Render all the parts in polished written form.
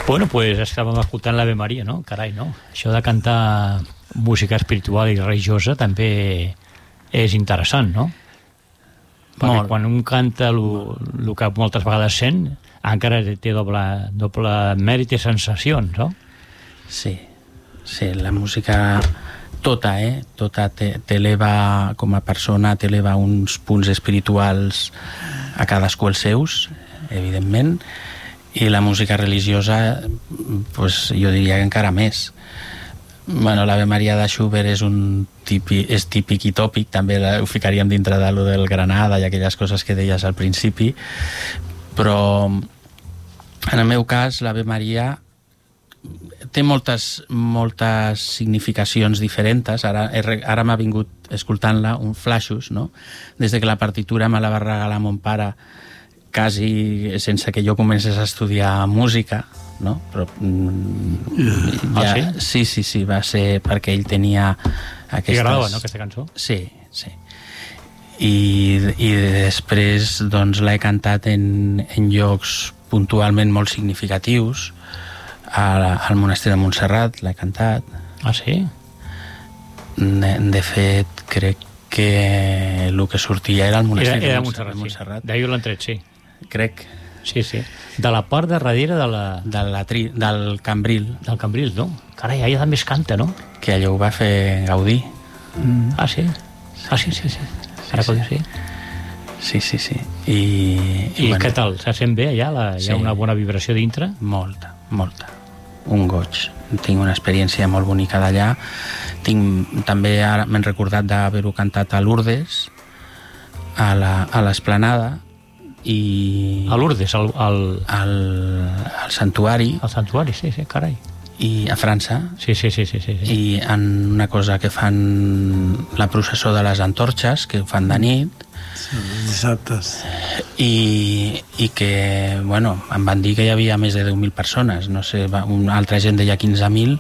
Bueno, pues estàvem escoltant l'Ave Maria, no? Carai, no? Això de cantar música espiritual i religiosa també és interessant, no? Perquè quan un canta el que moltes vegades sent, encara té doble mèrit i sensacions, no? Sí, la música tota t'eleva com a persona, t'eleva uns punts espirituals a cadascú els seus, evidentment, i la música religiosa, pues, jo diria que encara més. Bueno, l'Ave Maria de Schubert és típic i tòpic, també ho ficaríem dintre de lo del Granada i aquelles coses que deies al principi, però en el meu cas l'Ave Maria té moltes significacions diferents. Ara m'ha vingut escoltant-la un flaixos, no? Des de que la partitura me la va regalar mon pare quasi sense que jo comencés a estudiar música, no? Però sí, va ser perquè ell tenia aquestes... Li agradava, no, aquesta cançó? Sí. I després doncs l'he cantat en llocs puntualment molt significatius. Al monestir de Montserrat l'he cantat. Ah, sí? De fet, crec que el que sortia era el monestir de Montserrat. D'ahir l'han tret, sí. Crec. Sí. De la part de darrere del Cambril. Del Cambril, no? Carai, allà també es canta, no? Que allò ho va fer Gaudí. Ah, sí? Sí. Ara pot dir sí. Sí. I què tal? Se sent bé allà? Hi ha una bona vibració dintre? Molta. Un goig. Tinc una experiència molt bonica d'allà. També ara m'he recordat d'haver-ho cantat a Lourdes, a l'Esplanada, i... A Lourdes, al santuari. Al santuari, sí, carai. I a França. Sí. I en una cosa que fan la processó de les antorxes, que ho fan de nit. Sí, dissabtes. I que, bueno, em van dir que hi havia més de 10.000 persones. No sé, una altra gent deia 15.000.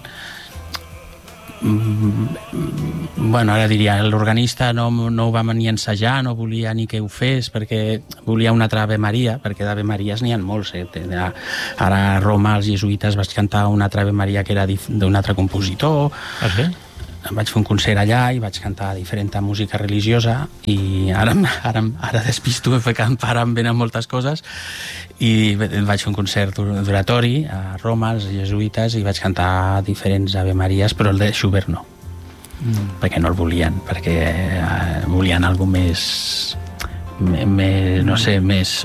Bueno, ara diria, l'organista no ho va ni ensejar, no volia ni que ho fes, perquè volia una altra Ave Maria, perquè d'Ave Maries n'hi ha molts. Ara a Roma, als jesuïtes, vaig cantar una altra Ave Maria que era d'un altre compositor. Ah, sí? Vaig fer un concert allà i vaig cantar diferent música religiosa, i ara despisto que ara em venen moltes coses, i vaig fer un concert d'oratori a Roma, als jesuïtes, i vaig cantar diferents Ave Maries, però el de Schubert no, perquè no el volien, perquè volien alguna més, no sé,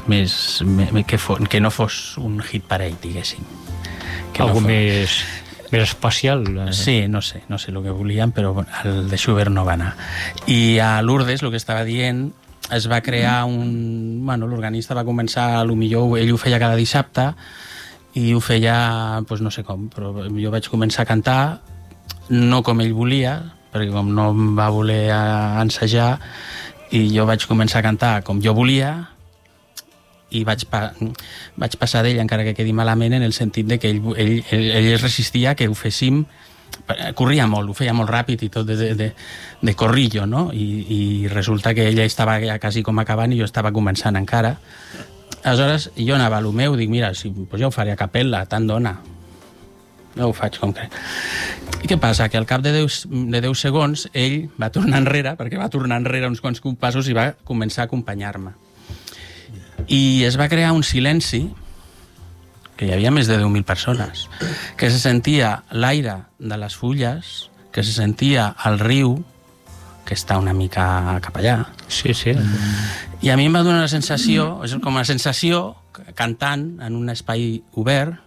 que no fos un hit per ell, diguéssim. Algo més especial. Sí, no sé el que volien, però el de Schubert no va anar. I a Lourdes, el que estava dient, es va crear l'organista va començar, millor ell ho feia cada dissabte, i ho feia, no sé com, però jo vaig començar a cantar, no com ell volia, perquè com no em va voler ensejar, i jo vaig començar a cantar com jo volia, i vaig passar d'ell, encara que quedi malament, en el sentit de que ell es resistia que ho féssim, corria molt, ho feia molt ràpid i tot de corrillo, no? I resulta que ella estava ja quasi com acabant i jo estava començant encara. Aleshores jo anava a lo meu, dic, mira, jo ho faré a capella, tant dona, no ho faig com crec. I què passa? Que al cap de 10 segons ell va tornar enrere, perquè va tornar enrere uns quants compassos i va començar a acompanyar-me. I es va crear un silenci, que hi havia més de 10.000 persones, que se sentia l'aire de les fulles, que se sentia el riu, que està una mica cap allà. Sí. I a mi em va donar la sensació, com a sensació, cantant en un espai obert,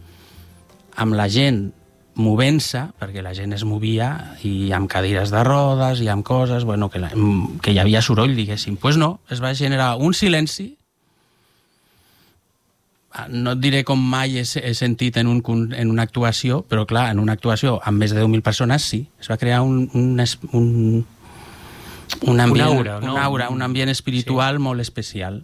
amb la gent movent-se, perquè la gent es movia, i amb cadires de rodes, i amb coses, que hi havia soroll, diguéssim. Doncs no, es va generar un silenci. No et diré com mai he sentit en una actuació, però clar, en una actuació amb més de 10.000 persones sí. Es va crear un aura, un ambient espiritual molt especial.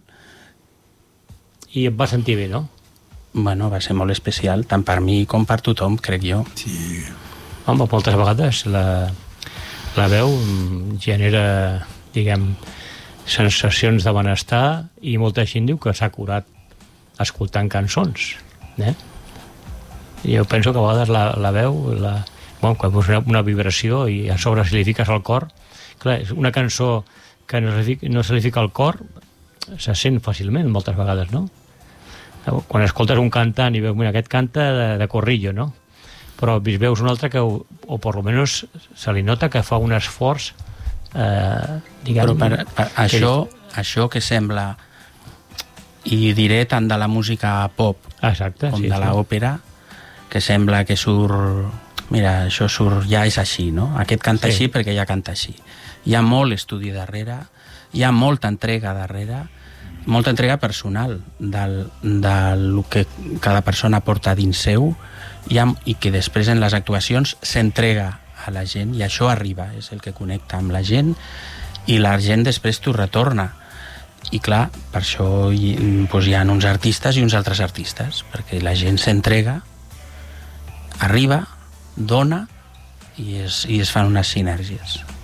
I et va sentir bé, no? Bueno, va ser molt especial, tant per mi com per tothom, crec jo. Sí. Home, moltes vegades la veu genera, diguem, sensacions de benestar, i molta gent diu que s'ha curat escoltant cançons, Jo penso que a vegades la veu, quan posa una vibració i a sobre si li fiques al cor, clar, és una cançó que no se li fica al cor, se sent fàcilment moltes vegades, no? Quan escoltes un cantant i veus, mira, aquest canta de corrillo, no? Però veus un altre que, o per almenys se li nota que fa un esforç, diguem... Però per això que sembla, i diré tant de la música pop com de l'òpera, que sembla que surt... Mira, això surt, ja és així, no? Aquest canta així perquè ja canta així. Hi ha molt estudi darrere, hi ha molta entrega darrere, molta entrega personal del que cada persona porta dins seu i que després en les actuacions s'entrega a la gent i això arriba, és el que connecta amb la gent i la gent després t'ho retorna. I clar, per això hi ha uns artistes i uns altres artistes, perquè la gent s'entrega, arriba, dona i es fan unes sinergies.